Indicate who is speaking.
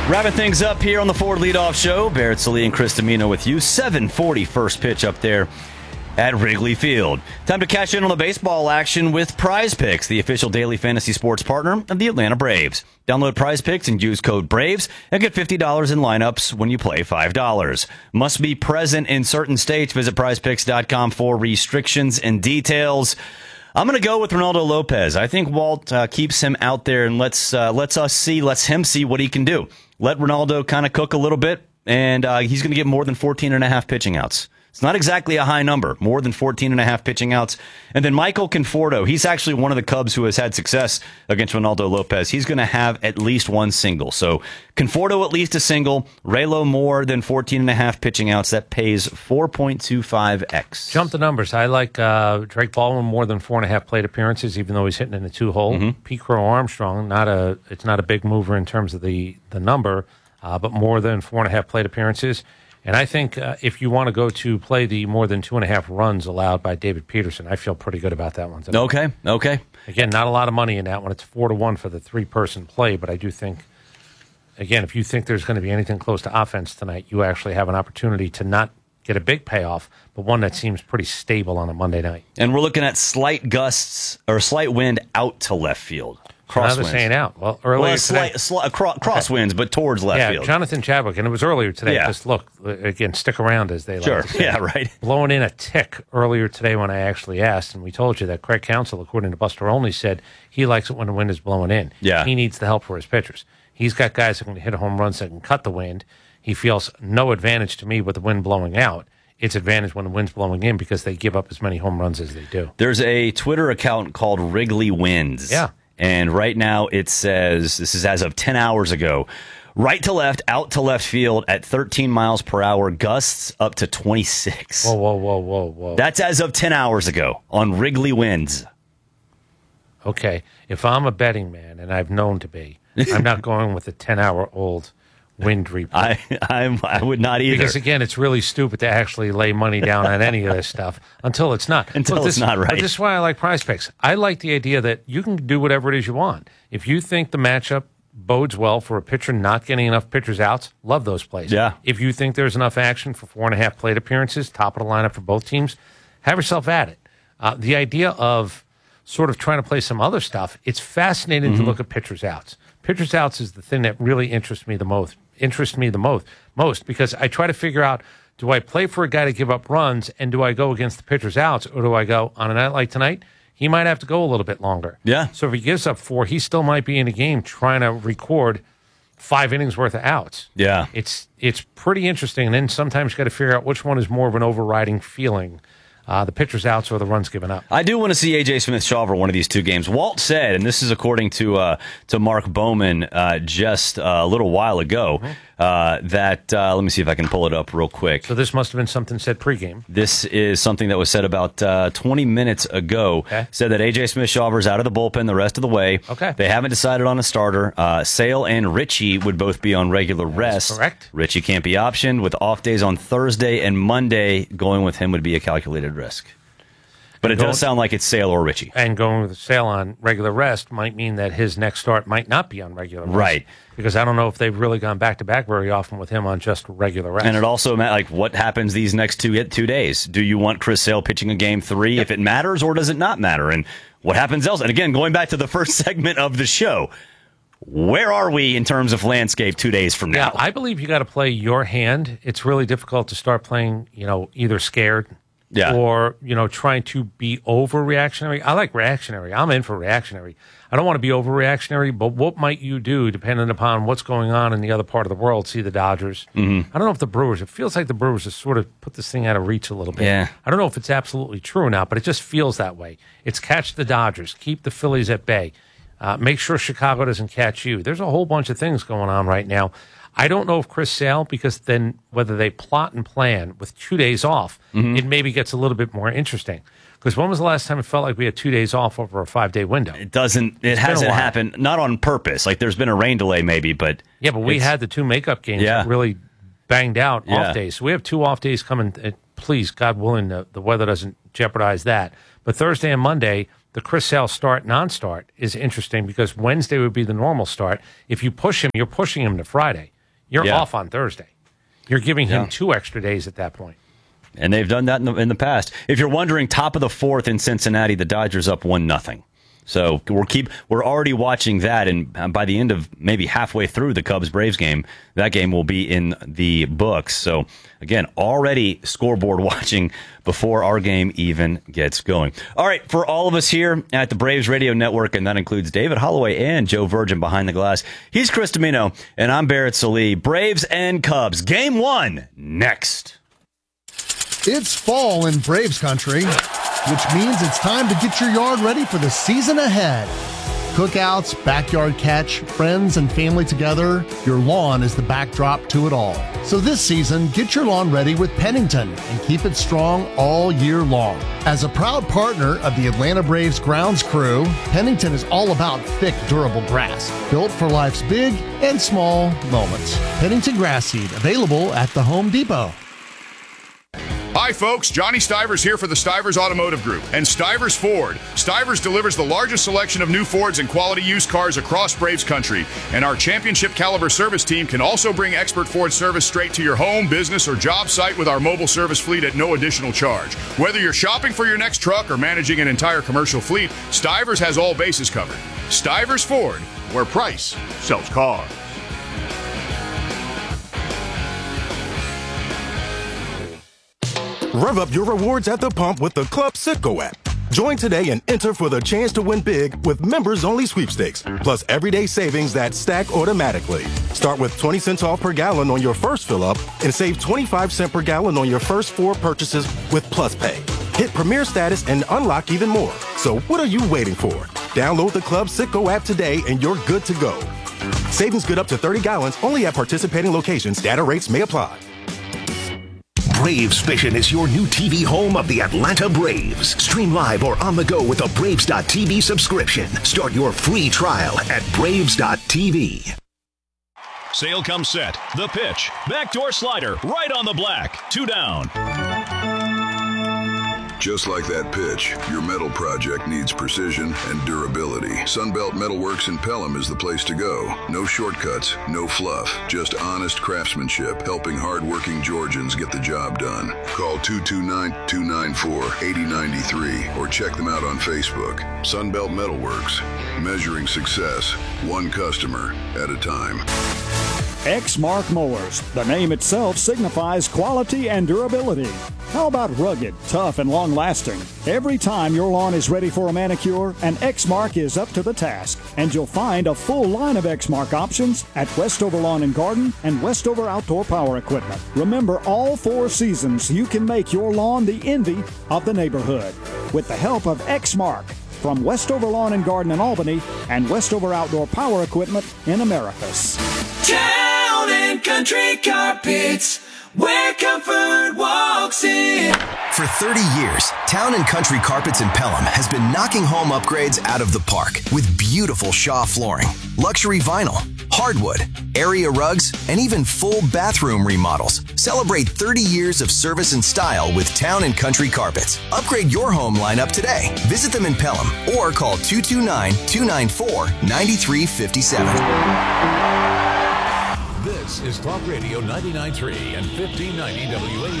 Speaker 1: Wrapping things up here on the Ford Leadoff Show. Barrett Sallee and Chris Domino with you. 7:40 first pitch up there at Wrigley Field. Time to cash in on the baseball action with Prize Picks, the official daily fantasy sports partner of the Atlanta Braves. Download Prize Picks and use code BRAVES and get $50 in lineups when you play $5. Must be present in certain states. Visit prizepicks.com for restrictions and details. I'm going to go with Ronaldo Lopez. I think Walt keeps him out there and lets him see what he can do. Let Ronaldo kind of cook a little bit, and he's going to get more than 14.5 pitching outs. It's not exactly a high number, more than 14.5 pitching outs. And then Michael Conforto, he's actually one of the Cubs who has had success against Ronaldo Lopez. He's going to have at least one single. So Conforto at least a single, Raylo more than 14.5 pitching outs. That pays 4.25x.
Speaker 2: Jump the numbers. I like Drake Baldwin more than 4.5 plate appearances, even though he's hitting in the 2-hole. Mm-hmm. Pete Crow Armstrong, it's not a big mover in terms of the number, but more than 4.5 plate appearances. And I think if you want to go to play the more than 2.5 runs allowed by David Peterson, I feel pretty good about that one today.
Speaker 1: Okay.
Speaker 2: Again, not a lot of money in that one. It's 4-1 for the 3-person play, but I do think, again, if you think there's going to be anything close to offense tonight, you actually have an opportunity to not get a big payoff, but one that seems pretty stable on a Monday night.
Speaker 1: And we're looking at slight gusts or slight wind out to left field.
Speaker 2: Now they're saying out. Well, earlier today.
Speaker 1: Cross winds, but towards left field.
Speaker 2: Jonathan Chadwick, and it was earlier today.
Speaker 1: Yeah.
Speaker 2: Just look, again, stick around, as they like to say.
Speaker 1: Yeah, right.
Speaker 2: Blowing in a tick earlier today when I actually asked, and we told you that Craig Counsell, according to Buster Olney, said he likes it when the wind is blowing in.
Speaker 1: Yeah.
Speaker 2: He needs the help for his pitchers. He's got guys that can hit a home run that can cut the wind. He feels no advantage to me with the wind blowing out. It's advantage when the wind's blowing in because they give up as many home runs as they do.
Speaker 1: There's a Twitter account called Wrigley Winds.
Speaker 2: Yeah.
Speaker 1: And right now it says, this is as of 10 hours ago, right to left, out to left field at 13 miles per hour, gusts up to 26.
Speaker 2: Whoa.
Speaker 1: That's as of 10 hours ago on Wrigley Winds.
Speaker 2: Okay. If I'm a betting man, and I've known to be, I'm not going with a 10-hour-old wind report.
Speaker 1: I would not either.
Speaker 2: Because, again, it's really stupid to actually lay money down on any of this stuff until it's not.
Speaker 1: It's not right.
Speaker 2: But this is why I like Prize Picks. I like the idea that you can do whatever it is you want. If you think the matchup bodes well for a pitcher not getting enough pitchers outs, love those plays.
Speaker 1: Yeah.
Speaker 2: If you think there's enough action for 4.5 plate appearances, top of the lineup for both teams, have yourself at it. The idea of sort of trying to play some other stuff, it's fascinating to look at pitchers outs. Pitchers outs is the thing that really interests me the most because I try to figure out, do I play for a guy to give up runs and do I go against the pitcher's outs, or do I go on a night like tonight? He might have to go a little bit longer.
Speaker 1: Yeah.
Speaker 2: So if he gives up 4, he still might be in a game trying to record 5 innings worth of outs.
Speaker 1: Yeah.
Speaker 2: It's pretty interesting. And then sometimes you got to figure out which one is more of an overriding feeling. The pitcher's outs or the runs given up.
Speaker 1: I do want to see A.J. Smith-Shawver one of these two games. Walt said, and this is according to Mark Bowman just a little while ago, that let me see if I can pull it up real quick.
Speaker 2: So this must have been something said pregame.
Speaker 1: This is something that was said about 20 minutes ago.
Speaker 2: Okay.
Speaker 1: Said that A.J. Smith-Shawver's out of the bullpen the rest of the way.
Speaker 2: Okay.
Speaker 1: They haven't decided on a starter. Sale and Richie would both be on regular rest.
Speaker 2: Correct.
Speaker 1: Richie can't be optioned with off days on Thursday and Monday. Going with him would be a calculated risk. But it does sound like it's Sale or Richie.
Speaker 2: And going with Sale on regular rest might mean that his next start might not be on regular rest.
Speaker 1: Right.
Speaker 2: Because I don't know if they've really gone back-to-back very often with him on just regular rest.
Speaker 1: And it also, like, what happens these next two days? Do you want Chris Sale pitching a game 3 if it matters, or does it not matter? And what happens else? And again, going back to the first segment of the show, where are we in terms of landscape 2 days from now?
Speaker 2: Yeah, I believe you got to play your hand. It's really difficult to start playing, either scared or, trying to be overreactionary. I like reactionary. I'm in for reactionary. I don't want to be overreactionary, but what might you do depending upon what's going on in the other part of the world? See the Dodgers. Mm-hmm. I don't know if the Brewers, it feels like the Brewers have sort of put this thing out of reach a little bit.
Speaker 1: Yeah.
Speaker 2: I don't know if it's absolutely true or not, but it just feels that way. It's catch the Dodgers, keep the Phillies at bay. Make sure Chicago doesn't catch you. There's a whole bunch of things going on right now. I don't know if Chris Sale, because then whether they plot and plan with 2 days off, it maybe gets a little bit more interesting. Because when was the last time it felt like we had 2 days off over a 5-day window?
Speaker 1: It hasn't happened, not on purpose. Like there's been a rain delay maybe, but...
Speaker 2: Yeah, but we had the 2 makeup games that really banged out off days. So we have 2 off days coming. Please, God willing, the weather doesn't jeopardize that. But Thursday and Monday, the Chris Sale start, non-start is interesting because Wednesday would be the normal start. If you push him, you're pushing him to Friday. You're off on Thursday. You're giving him 2 extra days at that point.
Speaker 1: And they've done that in the past. If you're wondering, top of the 4th in Cincinnati, the Dodgers up 1-0. So we're already watching that, and by the end of maybe halfway through the Cubs-Braves game, that game will be in the books. So, again, already scoreboard watching before our game even gets going. All right, for all of us here at the Braves Radio Network, and that includes David Holloway and Joe Virgin behind the glass, he's Chris Domino, and I'm Barrett Sallee. Braves and Cubs, Game 1, next.
Speaker 3: It's fall in Braves country, which means it's time to get your yard ready for the season ahead. Cookouts, backyard catch, friends and family together, your lawn is the backdrop to it all. So this season, get your lawn ready with Pennington and keep it strong all year long. As a proud partner of the Atlanta Braves grounds crew, Pennington is all about thick, durable grass, built for life's big and small moments. Pennington grass seed, available at the Home Depot.
Speaker 4: Hi folks, Johnny Stivers here for the Stivers Automotive Group and Stivers Ford. Stivers delivers the largest selection of new Fords and quality used cars across Braves country. And our championship caliber service team can also bring expert Ford service straight to your home, business, or job site with our mobile service fleet at no additional charge. Whether you're shopping for your next truck or managing an entire commercial fleet, Stivers has all bases covered. Stivers Ford, where price sells cars.
Speaker 5: Rev up your rewards at the pump with the Club Citgo app. Join today and enter for the chance to win big with members-only sweepstakes, plus everyday savings that stack automatically. Start with 20 cents off per gallon on your first fill-up and save 25 cents per gallon on your first 4 purchases with Plus Pay. Hit Premier status and unlock even more. So what are you waiting for? Download the Club Citgo app today and you're good to go. Savings good up to 30 gallons only at participating locations. Data rates may apply.
Speaker 6: Braves Vision is your new TV home of the Atlanta Braves. Stream live or on the go with a Braves.tv subscription. Start your free trial at Braves.tv.
Speaker 7: Sale comes set. The pitch. Backdoor slider. Right on the black. 2 down.
Speaker 8: Just like that pitch, your metal project needs precision and durability. Sunbelt Metalworks in Pelham is the place to go. No shortcuts, no fluff, just honest craftsmanship, helping hardworking Georgians get the job done. Call 229-294-8093 or check them out on Facebook. Sunbelt Metalworks, measuring success, one customer at a time.
Speaker 9: Exmark Mowers. The name itself signifies quality and durability. How about rugged, tough, and long-lasting? Every time your lawn is ready for a manicure, an Exmark is up to the task. And you'll find a full line of Exmark options at Westover Lawn and Garden and Westover Outdoor Power Equipment. Remember, all 4 seasons, you can make your lawn the envy of the neighborhood. With the help of Exmark from Westover Lawn and Garden in Albany and Westover Outdoor Power Equipment in Americus.
Speaker 10: Town and Country Carpets, where comfort walks in.
Speaker 11: For 30 years, Town and Country Carpets in Pelham has been knocking home upgrades out of the park with beautiful Shaw flooring, luxury vinyl, hardwood, area rugs, and even full bathroom remodels. Celebrate 30 years of service and style with Town and Country Carpets. Upgrade your home lineup today. Visit them in Pelham or call 229-294-9357.
Speaker 7: This is Talk Radio 99.3 and 1590 WA.